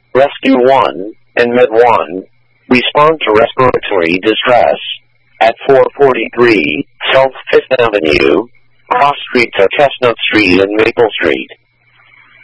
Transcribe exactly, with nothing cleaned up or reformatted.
Rescue one and Med one respond to respiratory distress at four forty-three South Fifth Avenue, cross streets of Chestnut Street and Maple Street.